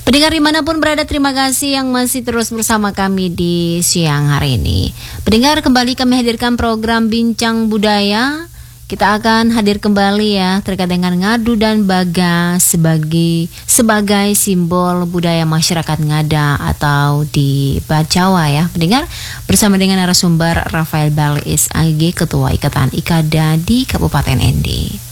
Pendengar dimanapun berada, terima kasih yang masih terus bersama kami di siang hari ini. Pendengar, kembali kami hadirkan program Bincang Budaya. Kita akan hadir kembali ya terkait dengan ngadu dan baga sebagai simbol budaya masyarakat Ngada atau di Jawa ya. Pendengar, bersama dengan narasumber Rafael Baliis AG, Ketua Ikatan Ikada di Kabupaten ND.